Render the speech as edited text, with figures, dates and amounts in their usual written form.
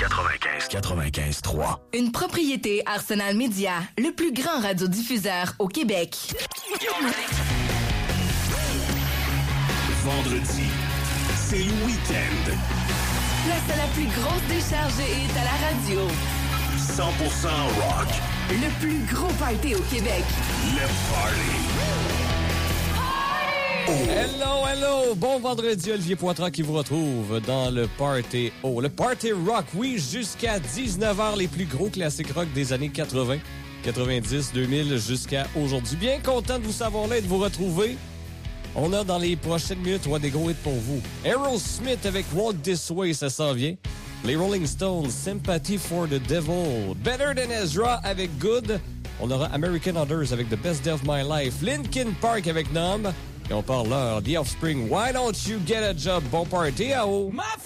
95.3. Une propriété Arsenal Média, le plus grand radiodiffuseur au Québec. Vendredi, c'est le week-end. Place à la plus grosse décharge est à la radio. 100% rock. Le plus gros party au Québec. Le Party. Hello! Bon vendredi, Olivier Poitras qui vous retrouve dans le Party O. Le Party Rock, oui, jusqu'à 19h, les plus gros classiques rock des années 80, 90, 2000 jusqu'à aujourd'hui. Bien content de vous savoir là et de vous retrouver. On a dans les prochaines minutes des gros hits pour vous. Aerosmith avec Walk This Way, ça s'en vient. Les Rolling Stones, Sympathy for the Devil. Better Than Ezra avec Good. On aura American Others avec The Best Day of My Life. Linkin Park avec Numb. Et on parle là, The Offspring, Why Don't You Get a Job? Bon party à haut!